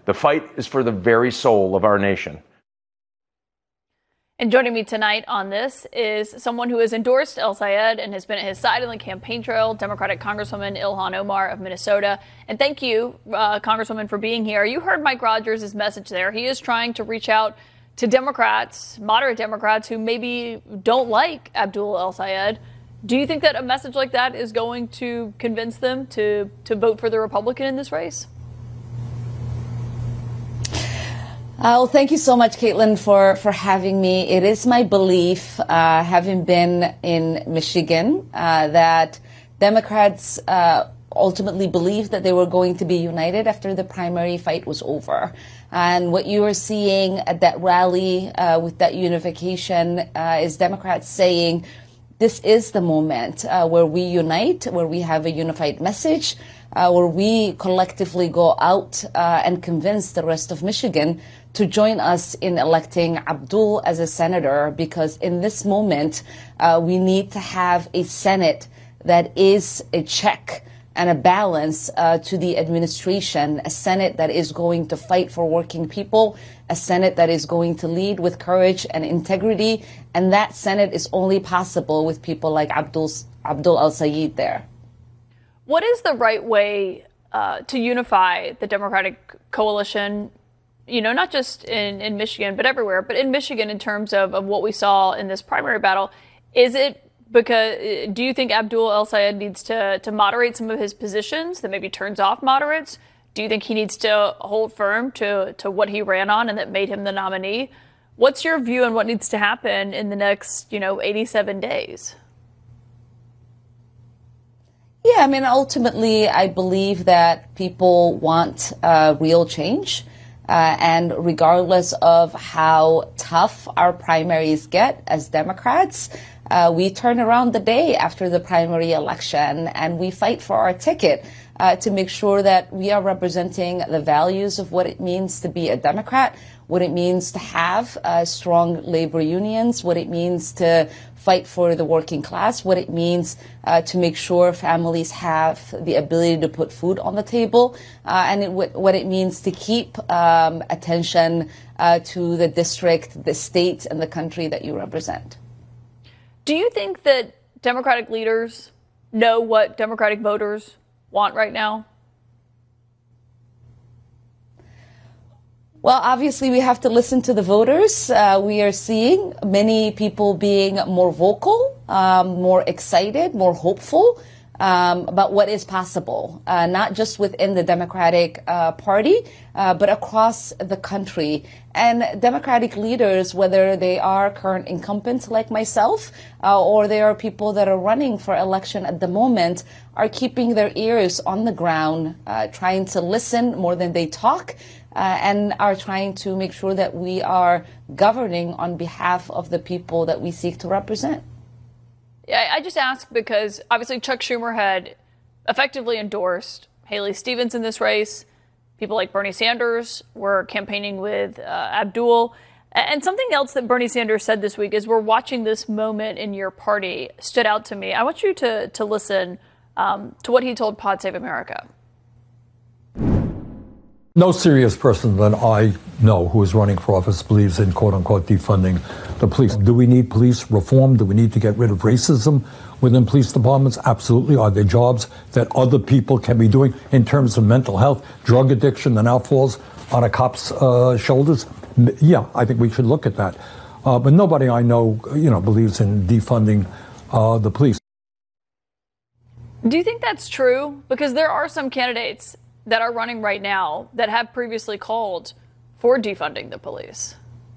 The fight is for the very soul of our nation. And joining me tonight on this is someone who has endorsed El Sayed and has been at his side on the campaign trail, Democratic Congresswoman Ilhan Omar of Minnesota. And thank you, Congresswoman, for being here. You heard Mike Rogers' message there. He is trying to reach out to Democrats, moderate Democrats, who maybe don't like Abdul El Sayed. Do you think that a message like that is going to convince them to vote for the Republican in this race? Well, thank you so much, Caitlin, for having me. It is my belief, having been in Michigan, that Democrats ultimately believed that they were going to be united after the primary fight was over. And what you are seeing at that rally with that unification is Democrats saying, this is the moment where we unite, where we have a unified message, where we collectively go out and convince the rest of Michigan to join us in electing Abdul as a senator, because in this moment, we need to have a Senate that is a check and a balance to the administration, a Senate that is going to fight for working people, a Senate that is going to lead with courage and integrity, and that Senate is only possible with people like Abdul El Sayed there. What is the right way to unify the Democratic coalition, you know, not just in Michigan, but everywhere, but in Michigan in terms of what we saw in this primary battle? Is it because, do you think Abdul El Sayed needs to moderate some of his positions that maybe turns off moderates? Do you think he needs to hold firm to what he ran on and that made him the nominee? What's your view on what needs to happen in the next, 87 days? Yeah, I mean, ultimately, I believe that people want real change. And regardless of how tough our primaries get as Democrats, we turn around the day after the primary election and we fight for our ticket to make sure that we are representing the values of what it means to be a Democrat, what it means to have strong labor unions, what it means to fight for the working class, what it means to make sure families have the ability to put food on the table, and what it means to keep attention to the district, the state, and the country that you represent. Do you think that Democratic leaders know what Democratic voters want right now? Well, obviously, we have to listen to the voters. We are seeing many people being more vocal, more excited, more hopeful about what is possible, not just within the Democratic Party, but across the country. And Democratic leaders, whether they are current incumbents like myself, or they are people that are running for election at the moment, are keeping their ears on the ground, trying to listen more than they talk, and are trying to make sure that we are governing on behalf of the people that we seek to represent. Yeah, I just ask because obviously Chuck Schumer had effectively endorsed Haley Stevens in this race. People like Bernie Sanders were campaigning with Abdul. And something else that Bernie Sanders said this week is, we're watching this moment in your party, stood out to me. I want you to listen to what he told Pod Save America. No serious person that I know who is running for office believes in, quote unquote, defunding the police. Do we need police reform? Do we need to get rid of racism within police departments? Absolutely. Are there jobs that other people can be doing in terms of mental health, drug addiction that now falls on a cop's shoulders? Yeah, I think we should look at that. But nobody I know, believes in defunding the police. Do you think that's true? Because there are some candidates that are running right now that have previously called for defunding the police.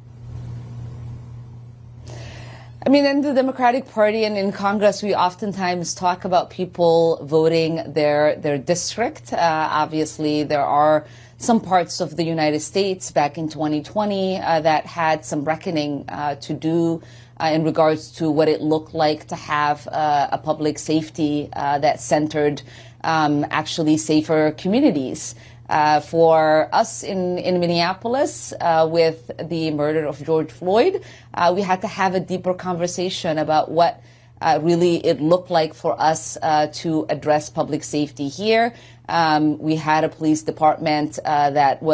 I mean, in the Democratic Party and in Congress, we oftentimes talk about people voting their district. Obviously, there are some parts of the United States back in 2020 that had some reckoning to do in regards to what it looked like to have a public safety that centered actually safer communities. For us in Minneapolis, with the murder of George Floyd, we had to have a deeper conversation about what really it looked like for us to address public safety here. We had a police department that was